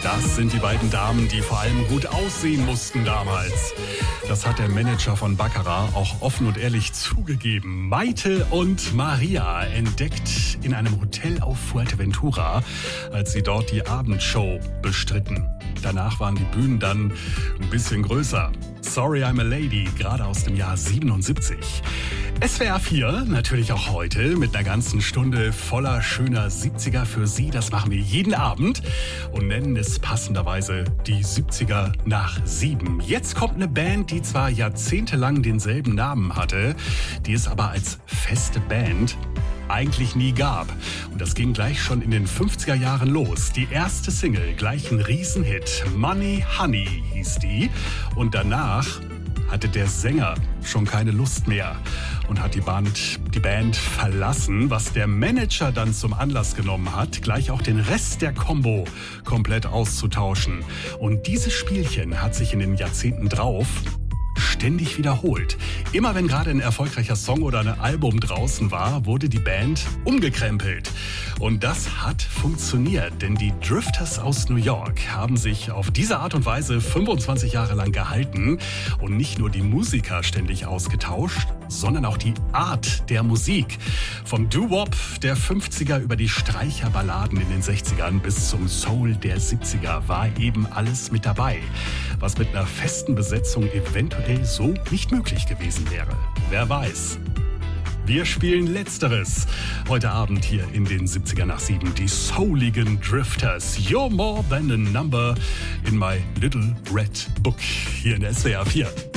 Das sind die beiden Damen, die vor allem gut aussehen mussten damals. Das hat der Manager von Baccarat auch offen und ehrlich zugegeben. Maite und Maria entdeckt in einem Hotel auf Fuerteventura, als sie dort die Abendshow bestritten. Danach waren die Bühnen dann ein bisschen größer. Sorry I'm a Lady, gerade aus dem Jahr 77. SWR 4, natürlich auch heute, mit einer ganzen Stunde voller schöner 70er für Sie. Das machen wir jeden Abend und nennen es passenderweise die 70er nach 7. Jetzt kommt eine Band, die zwar jahrzehntelang denselben Namen hatte, die es aber als feste Band eigentlich nie gab. Und das ging gleich schon in den 50er Jahren los. Die erste Single, gleich ein Riesenhit. Money Honey hieß die. Und danach hatte der Sänger schon keine Lust mehr und hat die Band verlassen, was der Manager dann zum Anlass genommen hat, gleich auch den Rest der Combo komplett auszutauschen. Und dieses Spielchen hat sich in den Jahrzehnten drauf ständig wiederholt. Immer wenn gerade ein erfolgreicher Song oder ein Album draußen war, wurde die Band umgekrempelt. Und das hat funktioniert, denn die Drifters aus New York haben sich auf diese Art und Weise 25 Jahre lang gehalten und nicht nur die Musiker ständig ausgetauscht, sondern auch die Art der Musik. Vom Doo-Wop der 50er über die Streicherballaden in den 60ern bis zum Soul der 70er war eben alles mit dabei, was mit einer festen Besetzung eventuell so nicht möglich gewesen wäre. Wer weiß. Wir spielen Letzteres heute Abend hier in den 70er nach 7. Die souligen Drifters. You're more than a number in my little red book hier in SWR 4.